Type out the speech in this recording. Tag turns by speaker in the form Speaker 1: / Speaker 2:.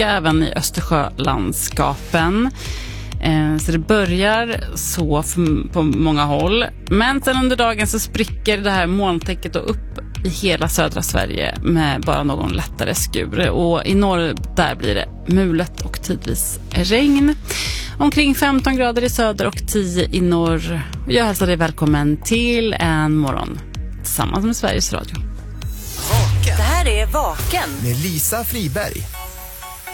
Speaker 1: torka även i Östersjölandskapen. Så det börjar så på många håll. Men sen under dagen så spricker det här molntäcket upp i hela södra Sverige med bara någon lättare skur. Och i norr där blir det mulet och tidvis regn. Omkring 15 grader i söder och 10 i norr. Jag hälsar dig välkommen till en morgon tillsammans med Sveriges Radio.
Speaker 2: Vaken. Det här är Vaken
Speaker 3: med Lisa Friberg.